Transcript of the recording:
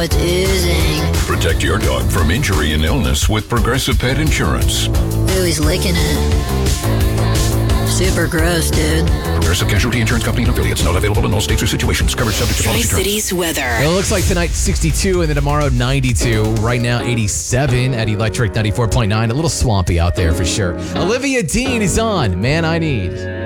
it's oozing. Protect your dog from injury and illness with Progressive Pet Insurance. Ooh, he's licking it. Super gross, dude. Progressive Casualty Insurance Company and affiliates. Not available in all states or situations. Coverage subject to policy terms. Tri-Cities weather. It looks like tonight 62 and then tomorrow 92. Right now 87 at Electric 94.9. A little swampy out there for sure. Olivia Dean is on Man I Need.